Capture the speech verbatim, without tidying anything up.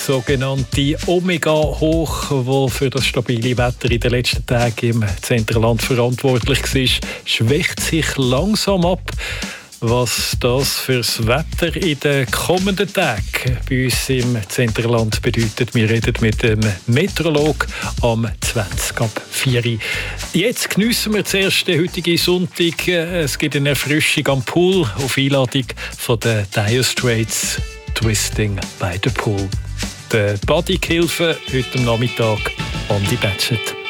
sogenannte Omega-Hoch, das für das stabile Wetter in den letzten Tagen im Zentralland verantwortlich war, schwächt sich langsam ab. Was das fürs Wetter in den kommenden Tagen bei uns im Zentralland bedeutet. Wir reden mit dem Meteorologen am zwanzig ab vier. Jetzt geniessen wir zuerst den heutigen Sonntag. Es gibt eine Erfrischung am Pool auf Einladung von den Dire Straits. Twisting by the Pool. Der Body-Hilfe heute am Nachmittag an die Batchet.